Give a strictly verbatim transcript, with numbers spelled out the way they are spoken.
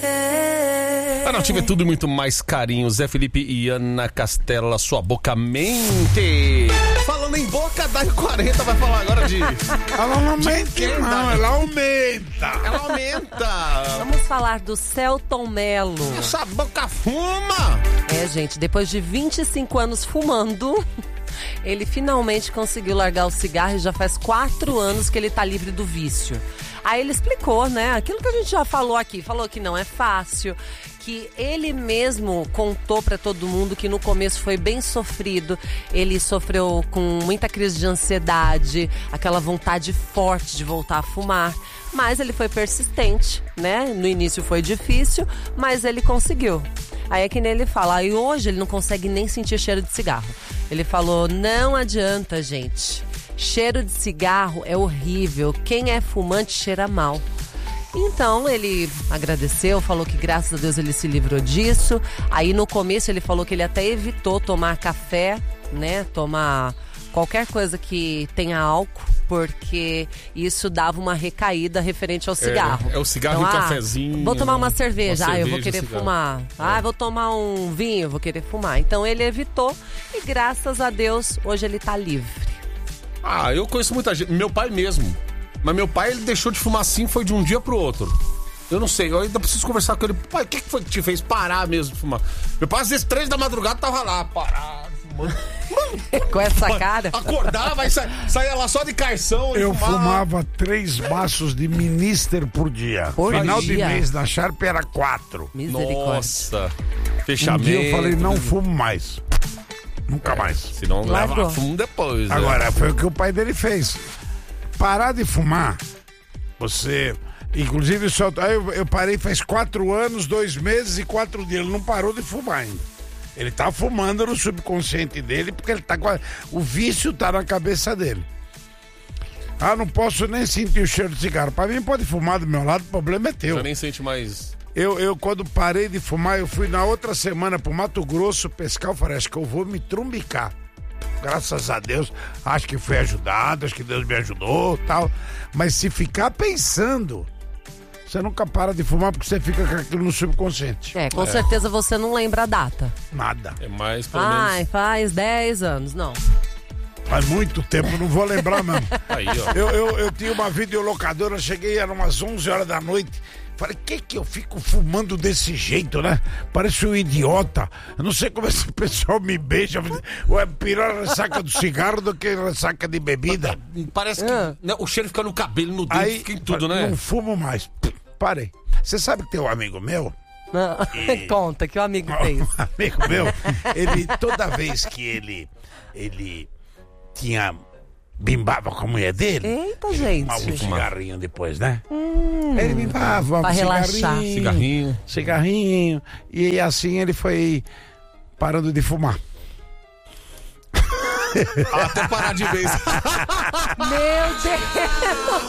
A Nativa é tudo e muito mais carinho. Zé Felipe e Ana Castela, sua boca mente. Falando em boca, Dai quarenta vai falar agora de... Ela não mente não, ela aumenta. Ela aumenta. Vamos falar do Selton Mello. Essa boca fuma. É, gente, depois de vinte e cinco anos fumando, ele finalmente conseguiu largar o cigarro e já faz quatro anos que ele tá livre do vício. Aí ele explicou, né, aquilo que a gente já falou aqui, falou que não é fácil, que ele mesmo contou pra todo mundo que no começo foi bem sofrido, ele sofreu com muita crise de ansiedade, aquela vontade forte de voltar a fumar, mas ele foi persistente, né, no início foi difícil, mas ele conseguiu. Aí é que nem ele fala, e hoje ele não consegue nem sentir cheiro de cigarro. Ele falou, não adianta, gente. Cheiro de cigarro é horrível. Quem é fumante cheira mal. Então ele agradeceu, falou que graças a Deus ele se livrou disso. Aí no começo ele falou que ele até evitou tomar café, né? Tomar qualquer coisa que tenha álcool, porque isso dava uma recaída referente ao cigarro. É, é o cigarro então, e o ah, cafezinho. Vou tomar uma cerveja, uma ah, eu vou cerveja, querer cigarro. fumar. Ah, É. vou tomar um vinho, vou querer fumar. Então ele evitou e graças a Deus hoje ele tá livre. Ah, eu conheço muita gente. Meu pai mesmo. Mas meu pai, ele deixou de fumar assim, foi de um dia pro outro. Eu não sei, eu ainda preciso conversar com ele. Pai, o que que foi que te fez parar mesmo de fumar? Meu pai, às vezes, três da madrugada, tava lá, parado, fumando. Com essa cara. Acordava e sa... saía lá só de carção. Eu fumava. fumava três maços de Minister por dia. Por Final dia? de mês na Sharp era quatro. Misericórdia. Nossa. Um Fechamento. dia eu falei, não fumo mais. Nunca mais. Senão Largou. leva fumo depois. né? Agora, foi o que o pai dele fez. Parar de fumar, você... Inclusive, só, aí eu, eu parei faz quatro anos, dois meses e quatro dias. Ele não parou de fumar ainda. Ele tá fumando no subconsciente dele, porque ele tá com a, o vício tá na cabeça dele. Ah, não posso nem sentir o cheiro de cigarro. Pra mim, pode fumar do meu lado, o problema é teu. Já nem sente mais... Eu, eu, quando parei de fumar, eu fui na outra semana pro Mato Grosso pescar. Eu falei, acho que eu vou me trumbicar. Graças a Deus, acho que fui ajudado, acho que Deus me ajudou e tal. Mas se ficar pensando, você nunca para de fumar porque você fica com aquilo no subconsciente. É, com certeza você não lembra a data. Nada. É mais, pelo Ai, menos... faz dez anos, não. Faz muito tempo, não vou lembrar mesmo. Aí, ó. Eu, eu, eu tinha uma videolocadora, cheguei, eram umas onze horas da noite. Falei, que que eu fico fumando desse jeito, né? Parece um idiota. Eu não sei como esse pessoal me beija. É pior a ressaca do cigarro do que a ressaca de bebida. Parece que Ah. né, o cheiro fica no cabelo, no dedo, Aí, fica em tudo, né? Não fumo mais. Parei. Você sabe que tem um amigo meu? Não. Conta, que o amigo fez. Um amigo meu, ele, toda vez que ele, ele tinha... bimbava com a mulher dele. Eita, gente. Fumava um cigarrinho depois, né? Hum, ele bimbava um pra relaxar. cigarrinho, Cigarrinho. cigarrinho. E assim ele foi parando de fumar. Até parar de vez. Meu Deus!